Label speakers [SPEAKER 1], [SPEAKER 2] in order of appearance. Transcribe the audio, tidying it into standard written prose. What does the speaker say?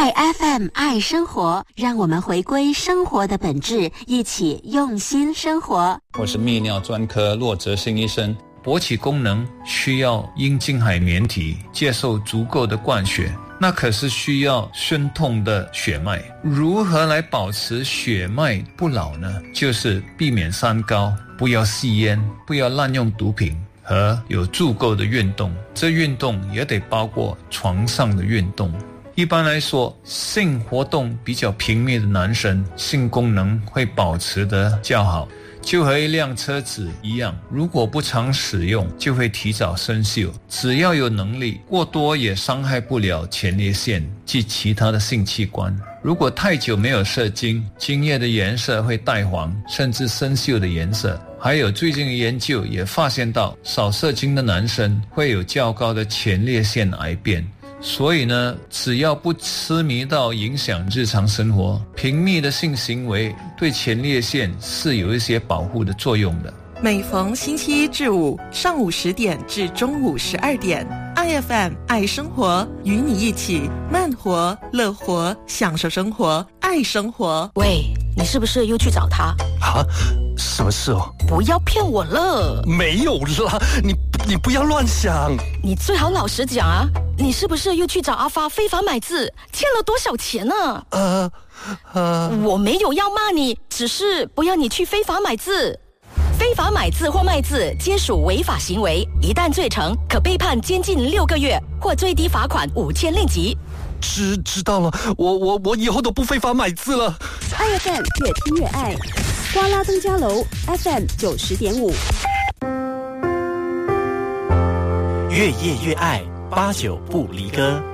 [SPEAKER 1] 爱 FM 爱生活，让我们回归生活的本质，一起用心生活。
[SPEAKER 2] 我是泌尿专科骆哲新医生。勃起功能需要阴茎海绵体接受足够的灌血，那可是需要顺通的血脉。如何来保持血脉不老呢？就是避免三高，不要吸烟，不要滥用毒品，和有足够的运动。这运动也得包括床上的运动。一般来说，性活动比较频密的男生，性功能会保持得较好，就和一辆车子一样，如果不常使用，就会提早生锈。只要有能力，过多也伤害不了前列腺及其他的性器官。如果太久没有射精，精液的颜色会带黄，甚至生锈的颜色。还有最近的研究也发现到，少射精的男生会有较高的前列腺癌变。所以呢，只要不痴迷到影响日常生活，频密的性行为对前列腺是有一些保护的作用的。
[SPEAKER 3] 每逢星期一至五上午10点至中午12点，IFM 爱生活，与你一起慢活、乐活，享受生活，爱生活。
[SPEAKER 4] 喂，你是不是又去找他？
[SPEAKER 5] 啊？什么事哦？
[SPEAKER 4] 不要骗我了。
[SPEAKER 5] 没有啦，你不要乱想。
[SPEAKER 4] 你最好老实讲啊，你是不是又去找阿发非法买字，欠了多少钱呢？我没有要骂你，只是不要你去非法买字。非法买字或卖字皆属违法行为，一旦罪成，可被判监禁6个月，或最低罚款5000令吉。
[SPEAKER 5] 知道了，我以后都不非法买字了。
[SPEAKER 6] IFM 越听越爱，瓜拉登嘉楼 FM 90.5，
[SPEAKER 7] 越夜越爱，89不离歌。